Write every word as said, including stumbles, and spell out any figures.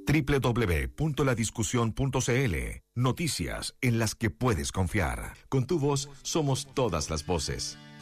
doble u doble u doble u punto la discusión punto c l. Noticias en las que puedes confiar. Con tu voz somos todas las voces.